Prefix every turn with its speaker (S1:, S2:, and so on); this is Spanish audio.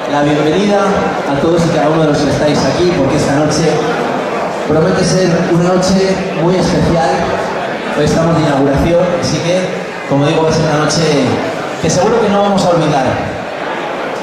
S1: la bienvenida a todos y cada uno de los que estáis aquí, porque esta noche promete ser una noche muy especial. Hoy estamos de inauguración, así que, como digo, va a ser una noche que seguro que no vamos a olvidar.